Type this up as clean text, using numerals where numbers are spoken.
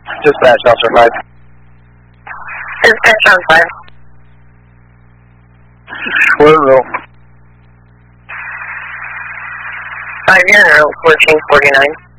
Dispatch, Officer 5. Dispatch on 5. Woodville. 5 Unit 1449.